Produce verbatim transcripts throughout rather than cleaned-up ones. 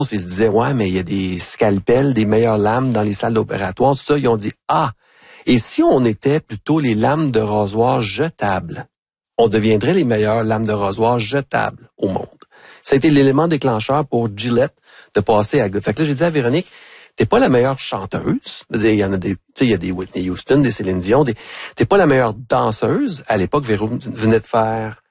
ils se disaient, ouais, mais il y a des scalpels, des meilleures lames dans les salles d'opératoire, tout ça. Ils ont dit, ah, et si on était plutôt les lames de rasoir jetables, on deviendrait les meilleures lames de rasoir jetables au monde. Ça a été l'élément déclencheur pour Gillette de passer à... Fait que là, j'ai dit à Véronique, t'es pas la meilleure chanteuse. Il y en a des, tu sais, il y a des Whitney Houston, des Céline Dion, des, t'es pas la meilleure danseuse. À l'époque, Véro venait de faire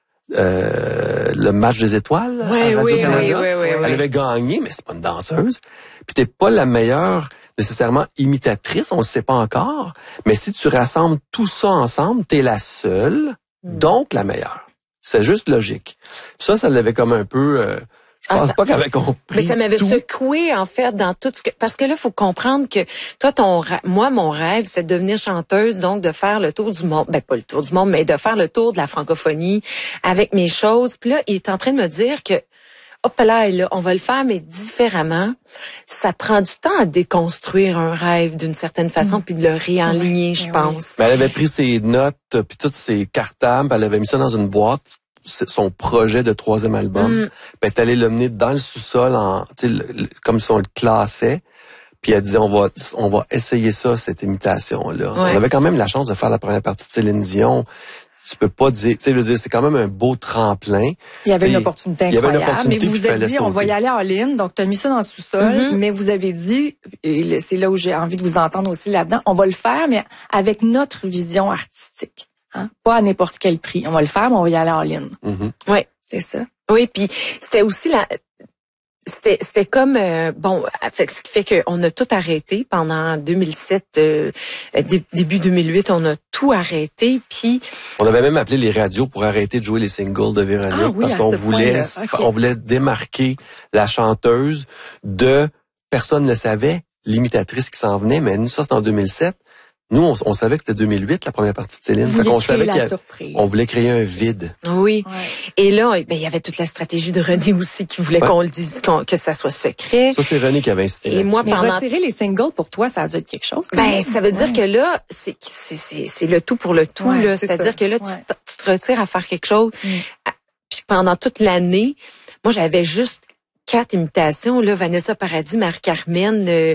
euh, le match des étoiles oui, à Radio-Canada. Oui, oui, oui, Elle oui. avait gagné, mais c'est pas une danseuse. Puis t'es pas la meilleure nécessairement imitatrice, on le sait pas encore. Mais si tu rassembles tout ça ensemble, t'es la seule, mm. donc la meilleure. C'est juste logique. Puis ça, ça l'avait comme un peu... Euh, je pense ah, ça, pas qu'elle avait compris. Mais ça m'avait tout. secoué, en fait, dans tout ce que... Parce que là, il faut comprendre que toi, ton moi, mon rêve, c'est de devenir chanteuse, donc de faire le tour du monde. Ben, pas le tour du monde, mais de faire le tour de la francophonie avec mes choses. Puis là, il est en train de me dire que hop là, là, on va le faire, mais différemment. Ça prend du temps à déconstruire un rêve d'une certaine façon, mmh. puis de le réaligner, oui, je oui. pense. Ben, elle avait pris ses notes, puis toutes ses cartables, elle avait mis ça dans une boîte, son projet de troisième album. Mmh. Puis elle est allée le mener dans le sous-sol, en, le, le, comme si on le classait. Puis elle disait, on va, on va essayer ça, cette imitation-là. Ouais. On avait quand même la chance de faire la première partie de Céline Dion. Tu peux pas dire, tu sais, je veux dire, c'est quand même un beau tremplin. Il y avait une opportunité incroyable. Il y avait une opportunité mais vous vous êtes dit, sauter. On va y aller en ligne. Donc, tu as mis ça dans le sous-sol, mm-hmm. mais vous avez dit, et c'est là où j'ai envie de vous entendre aussi là-dedans, on va le faire, mais avec notre vision artistique. Hein? Pas à n'importe quel prix. On va le faire, mais on va y aller en ligne. Mm-hmm. Oui. C'est ça. Oui, puis c'était aussi la... C'était c'était comme euh, bon ce qui fait qu'on a tout arrêté pendant deux mille sept euh, dé, début deux mille huit on a tout arrêté puis on avait même appelé les radios pour arrêter de jouer les singles de Véronique ah, oui, parce qu'on voulait okay. on voulait démarquer la chanteuse de personne ne le savait l'imitatrice qui s'en venait mais nous ça c'est en deux mille sept. Nous, on, on savait que c'était deux mille huit, la première partie de Céline. Vous fait qu'on savait qu'on voulait créer un vide. Oui. Ouais. Et là, ben, il y avait toute la stratégie de René aussi qui voulait ouais. qu'on le dise, qu'on, que ça soit secret. Ça, c'est René qui avait incité. Et moi, mais pendant... retirer les singles, pour toi, ça a dû être quelque chose. Ben, même. ça veut dire ouais. que là, c'est, c'est, c'est, c'est le tout pour le tout, ouais, là. C'est C'est-à-dire ça. que là, ouais. tu, tu te retires à faire quelque chose. Mm. Puis pendant toute l'année, moi, j'avais juste quatre imitations, là, Vanessa Paradis, Marie-Carmen, euh,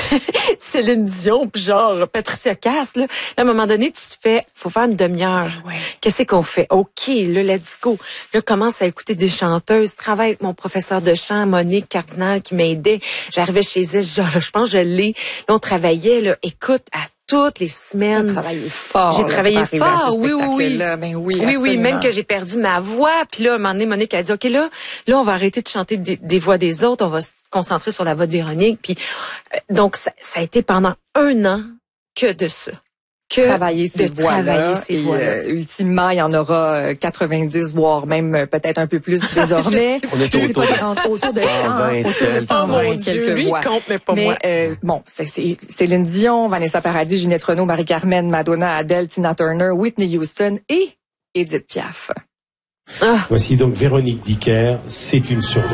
Céline Dion, puis genre Patricia Cass, là. À un moment donné, tu te fais, faut faire une demi-heure. Ouais. Qu'est-ce qu'on fait? OK, là, let's go. Là, commence à écouter des chanteuses, travaille avec mon professeur de chant, Monique Cardinal, qui m'aidait. J'arrivais chez elle, genre, je pense que je l'ai. Là, on travaillait, là, écoute, à toutes les semaines. J'ai travaillé fort. J'ai travaillé fort, oui, oui, oui. Ben oui, oui, oui, même que j'ai perdu ma voix. Puis là, à un moment donné, Monique a dit, OK, là, là, on va arrêter de chanter des, des voix des autres. On va se concentrer sur la voix de Véronique. Puis, euh, donc, ça, ça a été pendant un an que de ça. Que travailler ces voix-là. Ces et voix euh, ultimement, il y en aura quatre-vingt-dix, voire même euh, peut-être un peu plus désormais. On est autour de cent vingt, autour de cent vingt quelques voix. Compte, mais pas mais moi. Euh, bon, c'est, c'est Céline Dion, Vanessa Paradis, Ginette Renault, Marie-Carmen, Madonna, Adele, Tina Turner, Whitney Houston et Édith Piaf. Ah. Voici donc Véronique Dicker, c'est une surdose.